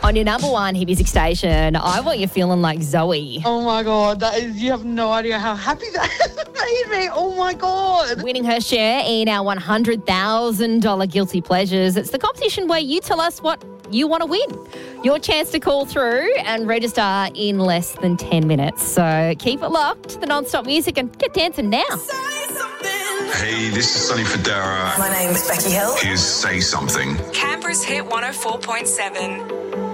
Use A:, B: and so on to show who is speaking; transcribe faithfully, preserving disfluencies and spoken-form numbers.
A: On your number one hit music station, I want you feeling like Zoe.
B: Oh, my God. That is, you have no idea how happy that made me. Oh, my God.
A: Winning her share in our one hundred thousand dollars Guilty Pleasures. It's the competition where you tell us what you want to win. Your chance to call through and register in less than ten minutes. So keep it locked to the non-stop music and get dancing now.
C: Hey, this is Sonny Fodera.
D: My name's Becky Hill.
C: Here's Say Something.
E: Canberra's Hit one oh four point seven.